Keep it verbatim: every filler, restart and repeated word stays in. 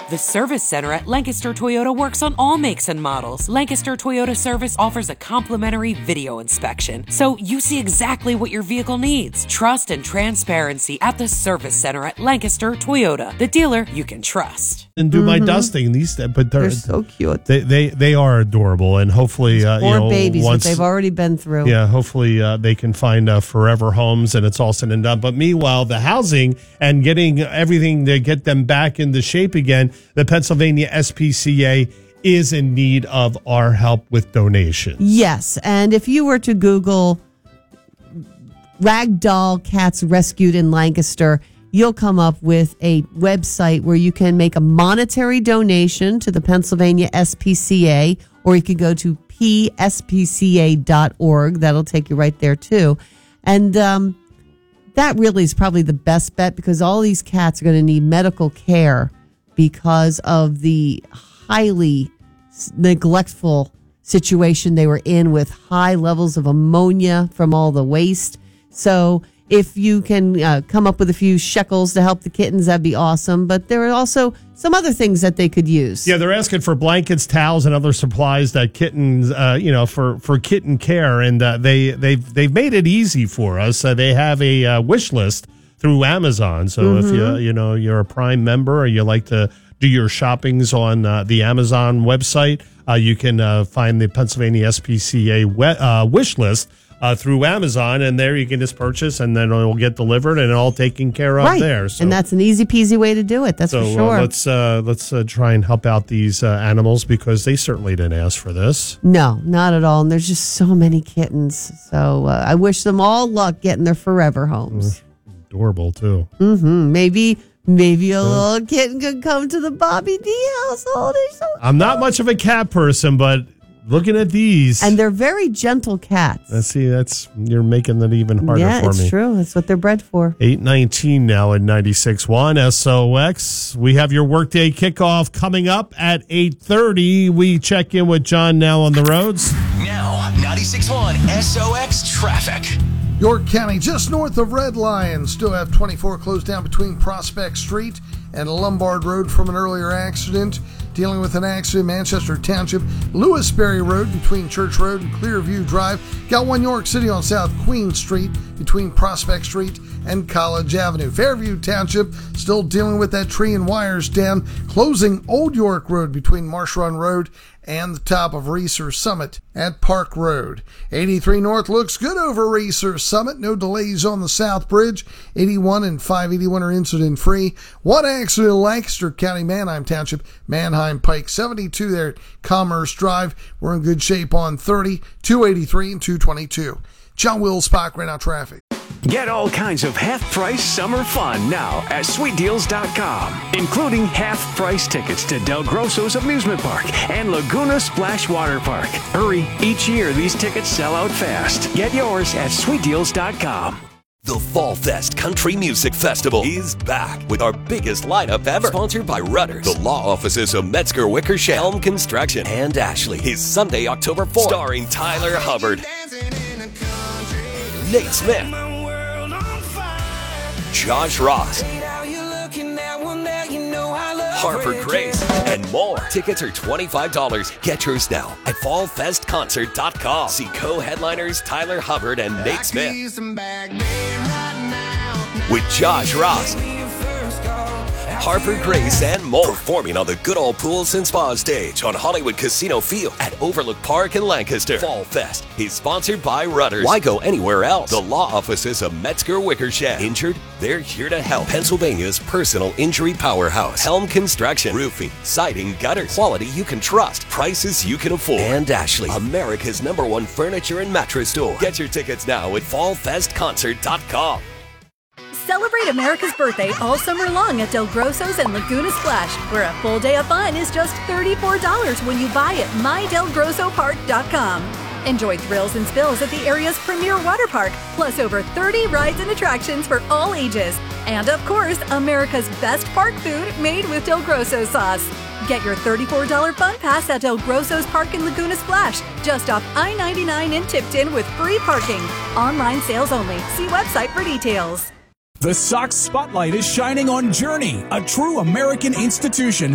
The Service Center at Lancaster Toyota works on all makes and models. Lancaster Toyota Service offers a complimentary video inspection, so you see exactly what your vehicle needs. Trust and transparency at the Service Center at Lancaster Toyota, the dealer you can trust. And do Mm-hmm. my dusting. These, but they're, They're so cute. They they they are adorable, and hopefully, uh, Poor you know, babies once that they've already been through. yeah, hopefully uh, they can find uh, forever homes, and it's all said and done. But meanwhile, the housing and getting everything to get them back into shape again, the Pennsylvania S P C A is in need of our help with donations. Yes, and if you were to Google ragdoll cats rescued in Lancaster, you'll come up with a website where you can make a monetary donation to the Pennsylvania S P C A, or you can go to p s p c a dot org. That'll take you right there, too. And um, that really is probably the best bet, because all these cats are going to need medical care because of the highly neglectful situation they were in with high levels of ammonia from all the waste. So if you can uh, come up with a few shekels to help the kittens, that'd be awesome. But there are also some other things that they could use. Yeah, they're asking for blankets, towels, and other supplies that kittens, uh, you know, for, for kitten care, and uh, they they've they've made it easy for us. Uh, they have a uh, wish list through Amazon. So mm-hmm. if you you know you're a Prime member, or you like to do your shoppings on uh, the Amazon website, uh, you can uh, find the Pennsylvania S P C A we- uh, wish list uh, through Amazon, and there you can just purchase, and then it will get delivered and all taken care of right. there. So, and that's an easy peasy way to do it. That's so, for sure. Uh, let's uh, let's uh, try and help out these uh, animals, because they certainly didn't ask for this. No, not at all. And there's just so many kittens. So uh, I wish them all luck getting their forever homes. Mm, adorable too. Mm-hmm. Maybe. Maybe a little kitten could come to the Bobby D household. So I'm not much of a cat person, but looking at these, and they're very gentle cats. Let's see, that's you're making it even harder yeah, for me. Yeah, it's true. That's what they're bred for. eight nineteen now at ninety-six point one S O X. We have your workday kickoff coming up at eight thirty. We check in with John now on the roads. Now, ninety-six point one S O X traffic. York County, just north of Red Lion, still have twenty-four closed down between Prospect Street and Lombard Road from an earlier accident. Dealing with an accident, Manchester Township, Lewisberry Road between Church Road and Clearview Drive. Got one York City on South Queen Street between Prospect Street and College Avenue. Fairview Township still dealing with that tree and wires down, closing Old York Road between Marsh Run Road and the top of Reeser Summit at Park Road. eighty-three North looks good over Reeser Summit. No delays on the South Bridge. eighty-one and five eighty-one are incident free. One accident in Lancaster County, Manheim Township, Manheim Pike. seventy-two there at Commerce Drive. We're in good shape on thirty, two eighty-three, and two twenty-two. John Wills, Spock, right now traffic. Get all kinds of half-price summer fun now at sweet deals dot com, including half-price tickets to Del Grosso's Amusement Park and Laguna Splash Water Park. Hurry, each year these tickets sell out fast. Get yours at sweet deals dot com. The Fall Fest Country Music Festival is back with our biggest lineup ever. Sponsored by Rudders, the law offices of Metzger Wickersham, Helm Construction, and Ashley. Is Sunday, October fourth. Starring Tyler Hubbard, Nate Smith, Josh Ross, Harper Grace, and more. Tickets are twenty-five dollars. Get yours now at fall fest concert dot com. See co-headliners Tyler Hubbard and Nate Smith with Josh Ross, Harper Grace, and more. Performing on the Good Old Pools and Spa stage on Hollywood Casino Field at Overlook Park in Lancaster. Fall Fest is sponsored by Rudders. Why go anywhere else? The law offices of Metzger Wickersham. Injured? They're here to help. Pennsylvania's personal injury powerhouse. Helm Construction. Roofing, siding, gutters. Quality you can trust. Prices you can afford. And Ashley, America's number one furniture and mattress store. Get your tickets now at fall fest concert dot com. Celebrate America's birthday all summer long at Del Grosso's and Laguna Splash, where a full day of fun is just thirty-four dollars when you buy at my del grosso park dot com. Enjoy thrills and spills at the area's premier water park, plus over thirty rides and attractions for all ages. And of course, America's best park food made with Del Grosso sauce. Get your thirty-four dollars fun pass at Del Grosso's Park in Laguna Splash, just off I ninety-nine in Tipton with free parking. Online sales only. See website for details. The Sox spotlight is shining on Journey, a true American institution